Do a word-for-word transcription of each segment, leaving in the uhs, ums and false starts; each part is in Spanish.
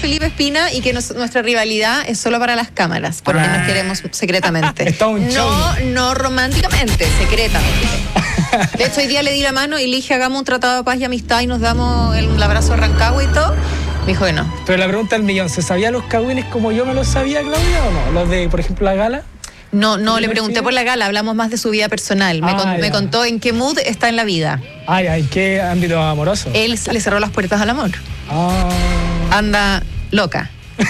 Felipe Espina y que nos, nuestra rivalidad es solo para las cámaras, porque ah. nos queremos secretamente. Está un show. No, no románticamente, secretamente. De hecho, hoy día le di la mano y le dije, hagamos un tratado de paz y amistad y nos damos el, el abrazo a Rancagua y todo. Me dijo que no. Pero la pregunta del millón, ¿se sabía los cagüines como yo me los sabía, Claudia, o no? Los de, por ejemplo, la gala. No, no, le pregunté por la gala, hablamos más de su vida personal. Me, ah, con, me contó en qué mood está en la vida. Ay, ¿en qué ámbito amoroso? Él le cerró las puertas al amor. Ah. Anda loca.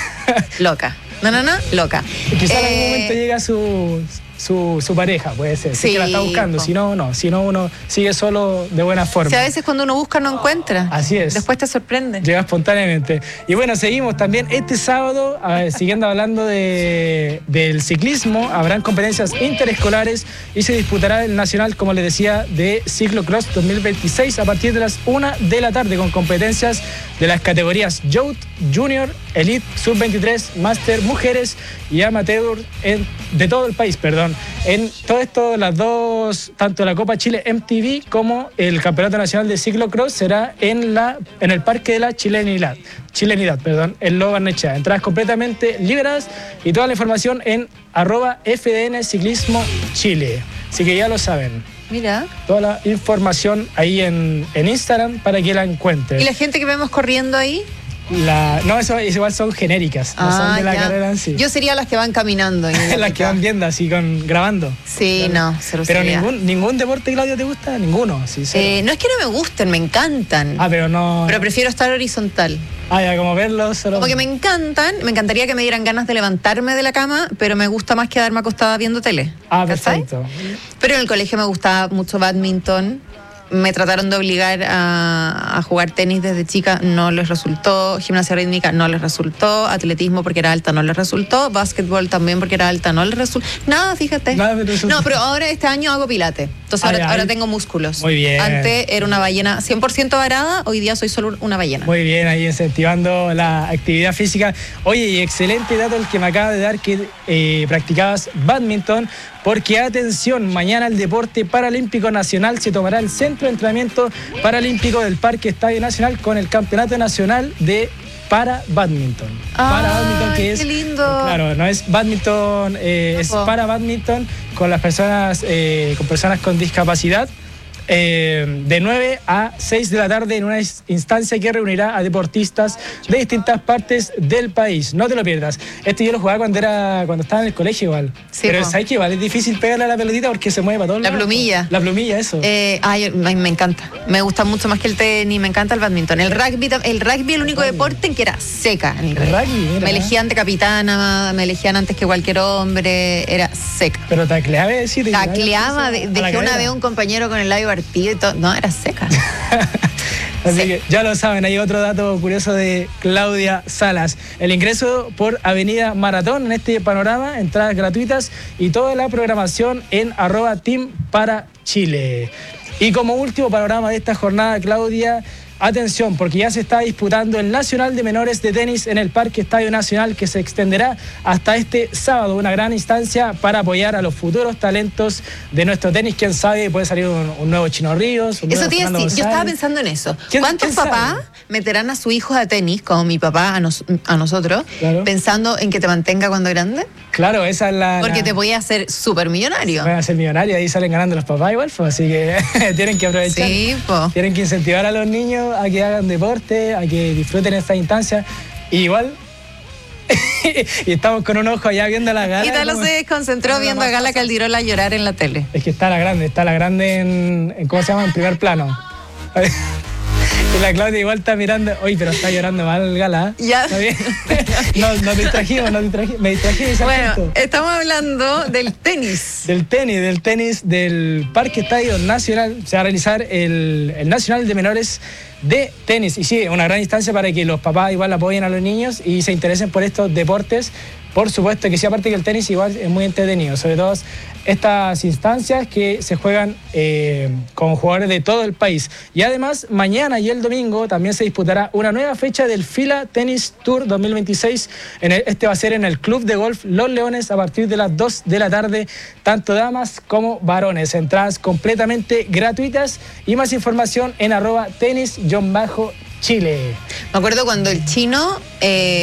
Loca. No, no, no, loca. Quizá eh, en algún momento llega su, su, su pareja, puede ser. Sí, si que la está buscando, si no, no. Si no, uno sigue solo de buena forma. O sea, a veces cuando uno busca no encuentra. Así es. Después te sorprende. Llega espontáneamente. Y bueno, seguimos también este sábado, ver, siguiendo hablando de, del ciclismo, habrán competencias interescolares y se disputará el nacional, como les decía, de Ciclocross dos mil veintiséis a partir de las una de la tarde con competencias de las categorías Youth, Junior, Elite, Sub veintitrés, Master, Mujeres y Amateur en, de todo el país, perdón. En todo esto, las dos, tanto la Copa Chile M T V como el Campeonato Nacional de Ciclocross será en, la, en el Parque de la Chilenidad, Chilenidad, perdón, en Lo Barnechea. Entradas completamente liberadas y toda la información en arroba F D N Ciclismo Chile. Así que ya lo saben. Mira. Toda la información ahí en, en Instagram para que la encuentren. ¿Y la gente que vemos corriendo ahí? La, no, eso, eso igual son genéricas, no ah, son de la ya. carrera en sí. Yo sería las que van caminando. Las que van viendo así, con, grabando. Sí, claro. no, se lo Pero sería. ningún, ningún deporte, Claudia, ¿te gusta? Ninguno, sí, eh, No es que no me gusten, me encantan. Ah, pero no... Pero prefiero estar horizontal. Ah, ya, como verlos. Solo... Como que me encantan, me encantaría que me dieran ganas de levantarme de la cama, pero me gusta más quedarme acostada viendo tele. Ah, ¿cachai? perfecto. Pero en el colegio me gustaba mucho bádminton. Me trataron de obligar a, a jugar tenis desde chica, no les resultó. Gimnasia rítmica no les resultó. Atletismo porque era alta no les resultó. Básquetbol también porque era alta no les resultó. Nada, fíjate. Nada me resultó. No, pero ahora este año hago pilates. Entonces Ay, ahora, ay. ahora tengo músculos. Muy bien. Antes era una ballena cien por ciento varada, hoy día soy solo una ballena. Muy bien, ahí incentivando la actividad física. Oye, y excelente dato el que me acaba de dar, que eh, practicabas bádminton, porque atención, mañana el deporte paralímpico nacional se tomará el centro de entrenamiento paralímpico del Parque Estadio Nacional con el Campeonato Nacional de para badminton. Ah, para badminton, que es, qué lindo. Claro, no es badminton, eh, es para badminton con las personas, eh, con personas con discapacidad. Eh, de nueve a seis de la tarde en una instancia que reunirá a deportistas de distintas partes del país. No te lo pierdas. Este yo lo jugaba cuando era cuando estaba en el colegio igual. Sí, pero po. ¿sabes qué? Igual es difícil pegarle a la pelotita porque se mueve para todos La lados. plumilla. La plumilla, eso. Eh, ay, ay, me encanta. Me gusta mucho más que el tenis, me encanta el badminton. El rugby, tam- el rugby el único rugby. deporte en que era seca. En el El rugby. rugby, mira. Me elegían de capitana, me elegían antes que cualquier hombre, era seca. Pero tacleaba, decir. Tacleaba, de- a la dejé una cadera. vez a un compañero con el labio partido y todo. No, era seca. Así Sí. que ya lo saben, hay otro dato curioso de Claudia Salas. El ingreso por Avenida Maratón en este panorama, entradas gratuitas y toda la programación en arroba Team para Chile. Y como último panorama de esta jornada, Claudia, atención, porque ya se está disputando el Nacional de Menores de Tenis en el Parque Estadio Nacional, que se extenderá hasta este sábado, una gran instancia para apoyar a los futuros talentos de nuestro tenis. Quién sabe, puede salir un, un nuevo Chino Ríos, un Eso nuevo te iba a Fernando decir, yo estaba González. pensando en eso. ¿Quién- ¿Cuántos quién sabe? papás meterán a su hijo a tenis, como mi papá a, nos- a nosotros, Claro. pensando en que te mantenga cuando grande? Claro, esa es la... Porque la- te podía hacer súper millonario. Van a ser millonarios, ahí salen ganando los papás igual, pues, así que tienen que aprovechar. Sí, po. Tienen que incentivar a los niños a que hagan deporte, a que disfruten esta instancia. Y igual, y estamos con un ojo allá viendo la gala. Y Talo como- se desconcentró viendo a Gala Caldirola llorar en la tele. Es que está la grande, está la grande en, en ¿cómo se llama? En primer plano. Y la Claudia igual está mirando, oye, pero está llorando mal Gala. Ya. ¿Está bien? Nos, nos distrajimos, nos distrajimos, me distrají de ese Bueno, aspecto. estamos hablando del tenis. Del tenis, del tenis del Parque Estadio Nacional. Se va a realizar el, el Nacional de Menores de Tenis. Y sí, una gran instancia para que los papás igual apoyen a los niños y se interesen por estos deportes. Por supuesto que sí, aparte que el tenis igual es muy entretenido, sobre todo estas instancias que se juegan eh, con jugadores de todo el país. Y además, mañana y el domingo también se disputará una nueva fecha del Fila Tennis Tour dos mil veintiséis. En el, este va a ser en el Club de Golf Los Leones a partir de las dos de la tarde, tanto damas como varones. Entradas completamente gratuitas y más información en arroba tenis-chile. Me acuerdo cuando el chino... eh,